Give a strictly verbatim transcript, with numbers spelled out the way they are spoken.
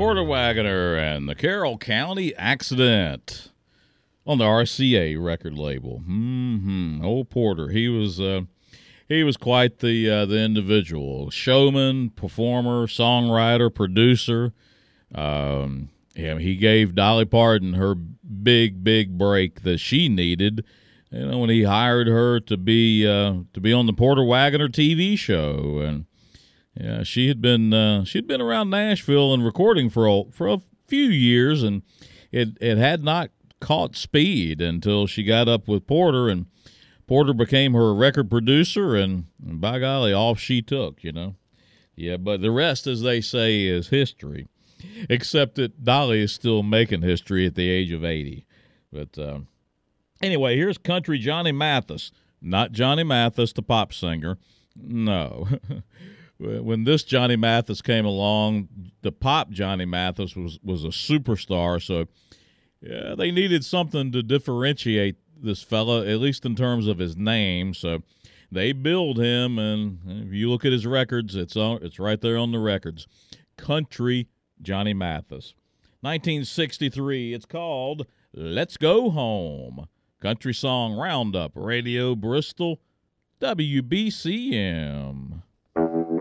Porter Wagoner and the Carroll County Accident on the R C A record label. Mm-hmm. Old Porter, he was uh, he was quite the uh, the individual, showman, performer, songwriter, producer. Um, yeah, he gave Dolly Parton her big, big break that she needed. You know, when he hired her to be uh, to be on the Porter Wagoner T V show, and yeah, she had been uh, she'd been around Nashville and recording for a, for a few years, and it it had not caught speed until she got up with Porter, and Porter became her record producer, and, and by golly, off she took. You know, yeah. But the rest, as they say, is history. Except that Dolly is still making history at the age of eighty. But uh, anyway, here's country Johnny Mathis, not Johnny Mathis, the pop singer. No. When this Johnny Mathis came along, the pop Johnny Mathis was, was a superstar, so yeah, they needed something to differentiate this fella, at least in terms of his name, so they billed him, and if you look at his records, it's on, it's right there on the records. Country Johnny Mathis. nineteen sixty-three, it's called Let's Go Home. Country Song Roundup, Radio Bristol, W B C M.